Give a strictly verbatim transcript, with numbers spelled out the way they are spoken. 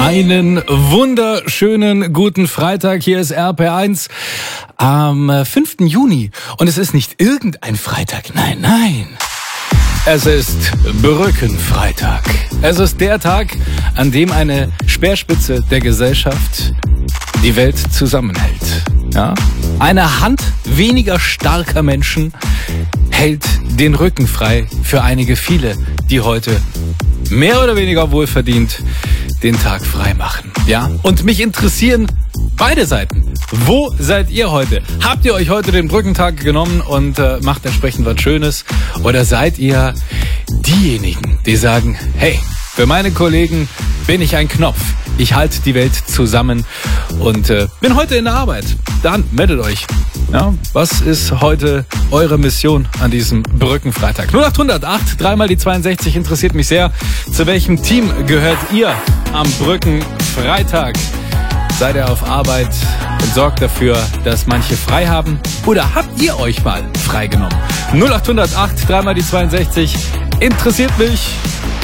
Einen wunderschönen guten Freitag. Hier ist R P eins am fünften Juni. Und es ist nicht irgendein Freitag. Nein, nein. Es ist Brückenfreitag. Es ist der Tag, an dem eine Speerspitze der Gesellschaft die Welt zusammenhält. Ja? Eine Hand weniger starker Menschen hält den Rücken frei für einige viele, die heute mehr oder weniger wohlverdient den Tag frei machen. Ja? Und mich interessieren beide Seiten. Wo seid ihr heute? Habt ihr euch heute den Brückentag genommen und äh, macht entsprechend was Schönes? Oder seid ihr diejenigen, die sagen, hey, für meine Kollegen bin ich ein Knopf. Ich halte die Welt zusammen und äh, bin heute in der Arbeit. Dann meldet euch. Ja, was ist heute eure Mission an diesem Brückenfreitag? null acht null null acht, dreimal die zweiundsechzig, interessiert mich sehr. Zu welchem Team gehört ihr am Brückenfreitag? Seid ihr auf Arbeit und sorgt dafür, dass manche frei haben? Oder habt ihr euch mal freigenommen? null acht null null acht, dreimal die zweiundsechzig, interessiert mich.